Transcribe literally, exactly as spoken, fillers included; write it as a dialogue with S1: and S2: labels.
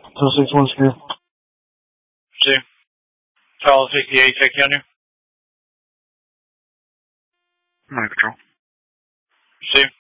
S1: two six one secure.
S2: See. Tower sixty-eight, taxi on you.
S3: Nine Control.
S2: See.